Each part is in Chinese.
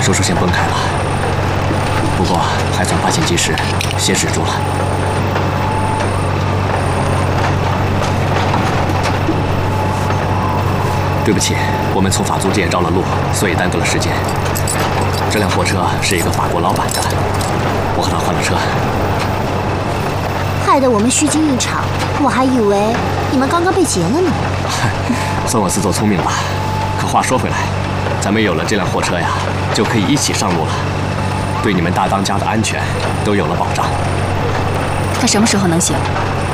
叔叔先崩开了，不过还算发现及时，先止住了。对不起，我们从法租界绕了路，所以耽搁了时间。这辆货车是一个法国老板的，我和他换了车。 害得我们虚惊一场，我还以为你们刚刚被劫了呢。 算我自作聪明吧。可话说回来，咱们有了这辆货车呀，就可以一起上路了，对你们大当家的安全都有了保障。 他什么时候能行？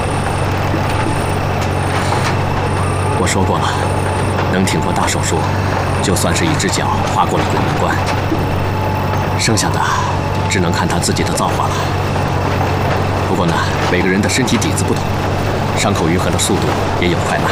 我说过了，能挺过大手术，就算是一只脚跨过了鬼门关。剩下的只能看他自己的造化了。不过呢，每个人的身体底子不同，伤口愈合的速度也有快慢。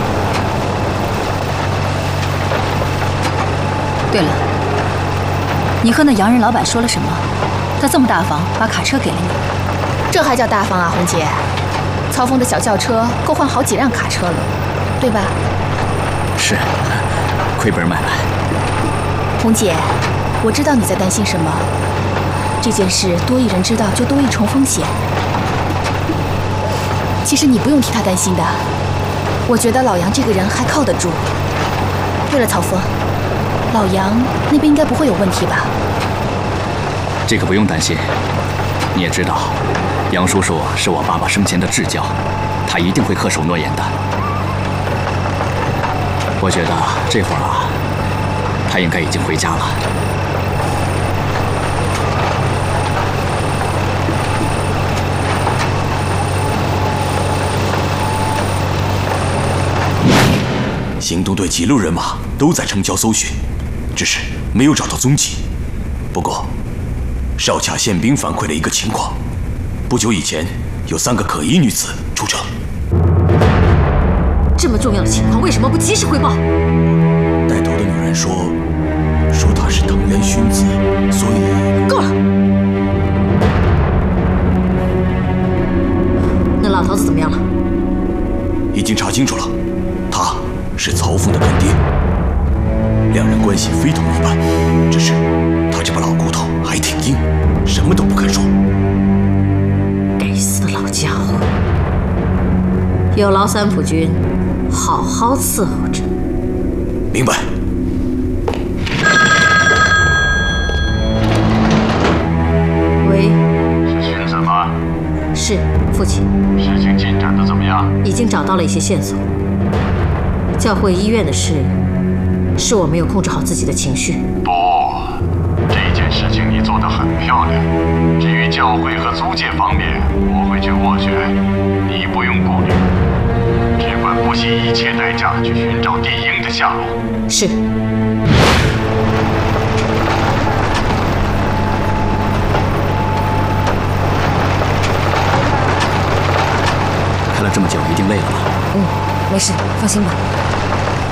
对了，你和那洋人老板说了什么？他这么大方，把卡车给了你， 这还叫大方啊，红姐？曹峰的小轿车够换好几辆卡车了，对吧？ 是，亏本买卖。 红姐，我知道你在担心什么。这件事多一人知道就多一重风险。其实你不用替他担心的，我觉得老杨这个人还靠得住。对了，曹峰，老杨那边应该不会有问题吧？ 这个不用担心，你也知道，杨叔叔是我爸爸生前的至交，他一定会恪守诺言的。我觉得这会儿啊，他应该已经回家了。 行动队几路人马都在城郊搜寻，只是没有找到踪迹。不过，哨卡宪兵反馈了一个情况：不久以前有3个可疑女子出城。 这么重要的情况，为什么不及时汇报？ 带头的女人说她是藤原薰子，所以…… 够了！那老头子怎么样了？ 已经查清楚了，他是曹峰的干爹，两人关系非同一般。只是他这把老骨头还挺硬，什么都不肯说。 该死的老家伙！有劳三浦君好好伺候着。 明白。 喂， 是薰子吗？ 是，父亲。 事情进展的怎么样？ 已经找到了一些线索。教会医院的事，是我没有控制好自己的情绪。 不，这件事情你做得很漂亮。至于教会和租界方面，我会去斡旋，你不用顾虑，只管不惜一切代价去寻找帝英的下落。 是。 开了这么久，一定累了吧？ 没事，放心吧。